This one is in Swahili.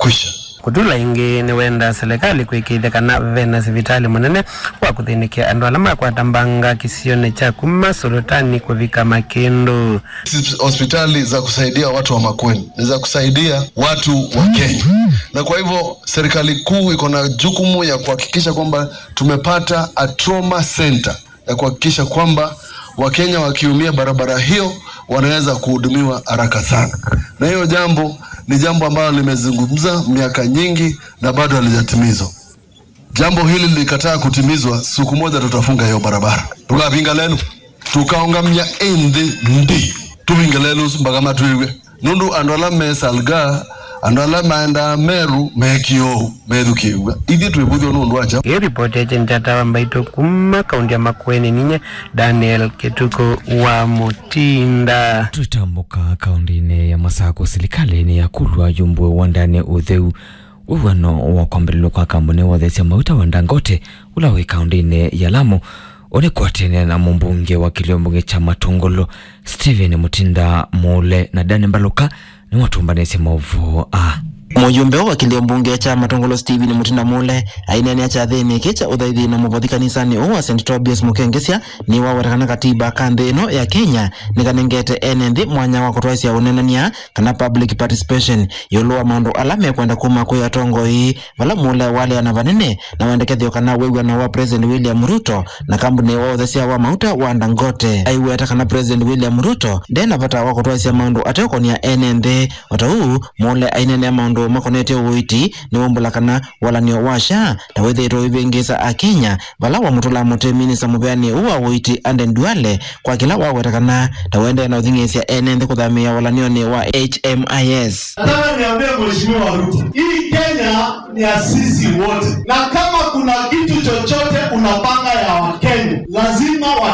kwisha. Kutula ingi ni wenda serikali kuikithekana vena sivitali munene wa kuthinikia andu alama kwa tambanga kisione cha kuma Solotani kuvika Makendo. Hospitali za kusaidia watu wa Makueni, ni za kusaidia watu wa Kenya. Na kwa hivyo serikali kuu iko na jukumu ya kuhakikisha kwamba tumepata a trauma center ya kuhakikisha kwamba Wakenya wakiumia barabara hiyo wanaweza kuhudumiwa haraka sana. Na hiyo jambo ni jambo ambalo limezungumza miaka nyingi na bado halijatimizwa. Jambo hili likataa kutimizwa, siku moja tutafunga hiyo barabara. Tukapinga lenu, tukaongamya endi ndi. Tupinga lenu mpaka matuiwe. Nundu andola mesalga, andola maenda Meru, mekio, medukiwa. Hivi tuibuthi nundu acha. Hii ripoti ya Chentata Wambaito kuma kaunti ya Makueni ninye Daniel Ketuko wa Mutinda. Tutambuka kaunti ya Masako serikali ni ya kulwa jumbwe wandane utheu uwano wa kwambelelo kwa kambune wathesya mauta wa Dangote ulawe kaunti ya Lamu one kwatene na mbunge wa kiliombunge cha Matongolo Steven Mutinda Mule na Dani Mbaluka ni watumbanesi maovu Mujumbe wa kiliombunge cha Matongolo Steven Mutinda Mule aina ni acha thini kicha udhaithi na muvathi kanisani wa St. Tobias Mukengesia ni wawetakana katiba kanthino ya Kenya nikanengete enendi mwanya wa kutwaisya unenania kana public participation yoluwa maundu alame kwenda kuma kuya tongo hii vala Mule wale anavanene na wendekethio kana wewe na wa President William Ruto na kambuni wa uthesia wa mauta wa Dangote aiweta kana President William Ruto ndena vata wa kutwaisya maundu ateko ni ya enendi wata huu Mule aina ni maundu makonete uiti ni wambula kana wala ni washa tawethero ibengeza a Kenya vala wa mutula mote minisa mubeani uwa uiti Anden Duale kwa kila wa wetakana tawende na uthingesia enende kuthamia wala ni wa HMIS. Nataka niambie Mheshimiwa Ruto, hii Kenya ni ya sisi wote, na kama kuna kitu chochote unapanga ya Wakenya lazima